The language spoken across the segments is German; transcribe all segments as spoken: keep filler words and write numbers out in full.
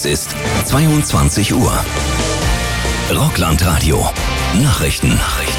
Es ist zweiundzwanzig Uhr. Rockland-Radio. Nachrichten. Nachrichten.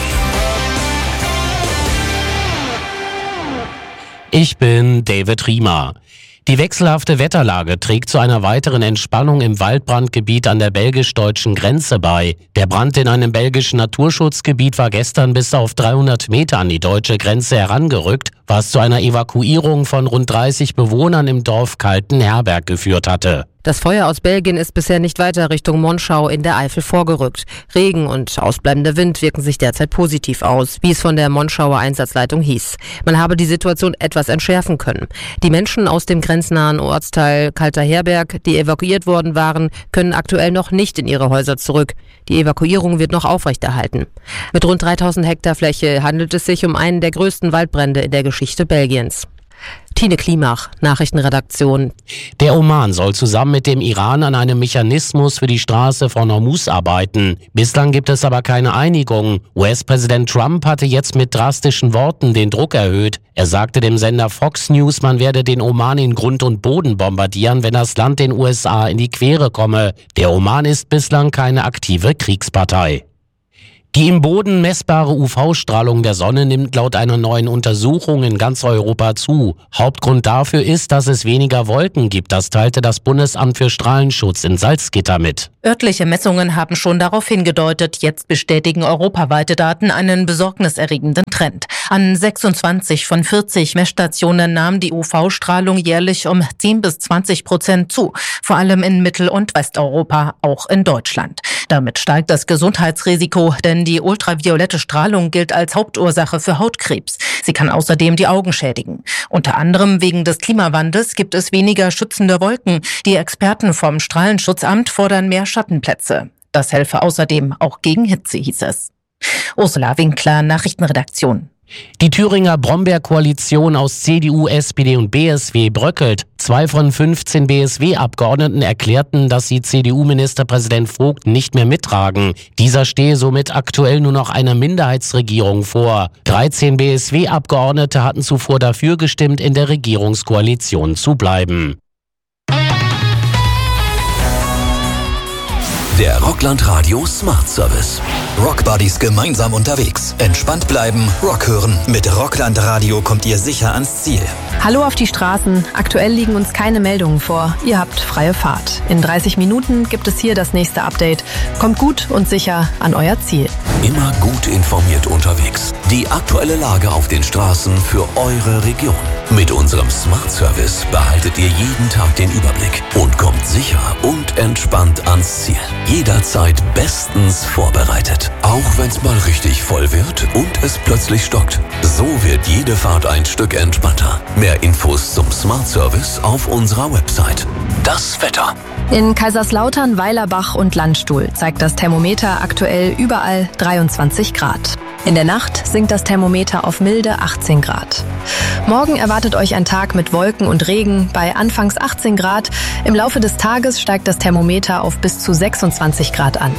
Ich bin David Riemer. Die wechselhafte Wetterlage trägt zu einer weiteren Entspannung im Waldbrandgebiet an der belgisch-deutschen Grenze bei. Der Brand in einem belgischen Naturschutzgebiet war gestern bis auf dreihundert Meter an die deutsche Grenze herangerückt, was zu einer Evakuierung von rund dreißig Bewohnern im Dorf Kaltenherberg geführt hatte. Das Feuer aus Belgien ist bisher nicht weiter Richtung Monschau in der Eifel vorgerückt. Regen und ausbleibender Wind wirken sich derzeit positiv aus, wie es von der Monschauer Einsatzleitung hieß. Man habe die Situation etwas entschärfen können. Die Menschen aus dem grenznahen Ortsteil Kaltenherberg, die evakuiert worden waren, können aktuell noch nicht in ihre Häuser zurück. Die Evakuierung wird noch aufrechterhalten. Mit rund dreitausend Hektar Fläche handelt es sich um einen der größten Waldbrände in der Geschichte Belgiens. Tine Klimach, Nachrichtenredaktion. Der Oman soll zusammen mit dem Iran an einem Mechanismus für die Straße von Hormuz arbeiten. Bislang gibt es aber keine Einigung. U S-Präsident Trump hatte jetzt mit drastischen Worten den Druck erhöht. Er sagte dem Sender Fox News, man werde den Oman in Grund und Boden bombardieren, wenn das Land den U S A in die Quere komme. Der Oman ist bislang keine aktive Kriegspartei. Die im Boden messbare U V-Strahlung der Sonne nimmt laut einer neuen Untersuchung in ganz Europa zu. Hauptgrund dafür ist, dass es weniger Wolken gibt. Das teilte das Bundesamt für Strahlenschutz in Salzgitter mit. Örtliche Messungen haben schon darauf hingedeutet. Jetzt bestätigen europaweite Daten einen besorgniserregenden Trend. An sechsundzwanzig von vierzig Messstationen nahm die U V-Strahlung jährlich um zehn bis zwanzig Prozent zu. Vor allem in Mittel- und Westeuropa, auch in Deutschland. Damit steigt das Gesundheitsrisiko, denn die ultraviolette Strahlung gilt als Hauptursache für Hautkrebs. Sie kann außerdem die Augen schädigen. Unter anderem wegen des Klimawandels gibt es weniger schützende Wolken. Die Experten vom Strahlenschutzamt fordern mehr Schattenplätze. Das helfe außerdem auch gegen Hitze, hieß es. Ursula Winkler, Nachrichtenredaktion. Die Thüringer Brombeer-Koalition aus C D U, S P D und B S W bröckelt. Zwei von fünfzehn B S W-Abgeordneten erklärten, dass sie C D U-Ministerpräsident Vogt nicht mehr mittragen. Dieser stehe somit aktuell nur noch einer Minderheitsregierung vor. dreizehn B S W-Abgeordnete hatten zuvor dafür gestimmt, in der Regierungskoalition zu bleiben. Der Rockland-Radio Smart Service. Rockbuddies gemeinsam unterwegs. Entspannt bleiben, Rock hören. Mit Rockland-Radio kommt ihr sicher ans Ziel. Hallo auf die Straßen. Aktuell liegen uns keine Meldungen vor. Ihr habt freie Fahrt. In dreißig Minuten gibt es hier das nächste Update. Kommt gut und sicher an euer Ziel. Immer gut informiert unterwegs. Die aktuelle Lage auf den Straßen für eure Region. Mit unserem Smart Service behaltet ihr jeden Tag den Überblick und kommt sicher und entspannt ans Ziel. Jederzeit bestens vorbereitet. Auch wenn es mal richtig voll wird und es plötzlich stockt. So wird jede Fahrt ein Stück entspannter. Mehr Infos zum Smart Service auf unserer Website. Das Wetter. In Kaiserslautern, Weilerbach und Landstuhl zeigt das Thermometer aktuell überall dreiundzwanzig Grad. In der Nacht sinkt das Thermometer auf milde achtzehn Grad. Morgen erwartet euch ein Tag mit Wolken und Regen bei anfangs achtzehn Grad. Im Laufe des Tages steigt das Thermometer auf bis zu sechsundzwanzig Grad an.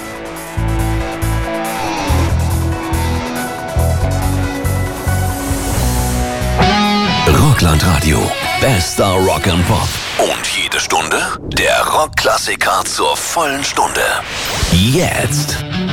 Rockland-Radio. Bester Rock and Pop. Und jede Stunde der Rockklassiker zur vollen Stunde. Jetzt.